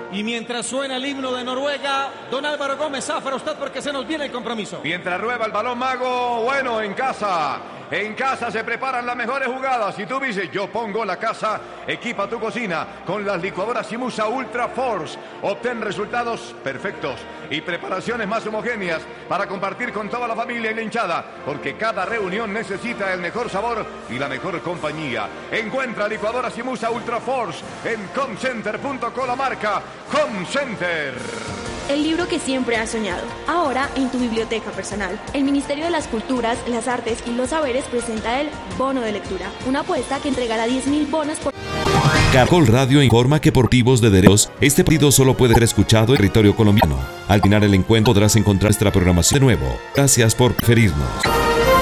Y mientras suena el himno de Noruega, don Álvaro Gómez, zafra usted porque se nos viene el compromiso. Mientras rueda el balón Mago, bueno, en casa se preparan las mejores jugadas. Si tú dices, yo pongo la casa, equipa tu cocina con las licuadoras Simusa Ultra Force. Obtén resultados perfectos y preparaciones más homogéneas para compartir con toda la familia y la hinchada, porque cada reunión necesita el mejor sabor y la mejor compañía. Encuentra licuadora Simusa Ultra Force en comcenter.co, la marca Comcenter. El libro que siempre has soñado, ahora en tu biblioteca personal. El Ministerio de las Culturas, las Artes y los Saberes presenta el Bono de Lectura, una apuesta que entregará 10.000 bonos por... Caracol Radio informa que por motivos de derechos, este partido solo puede ser escuchado en territorio colombiano. Al final el encuentro podrás encontrar nuestra programación de nuevo. Gracias por preferirnos.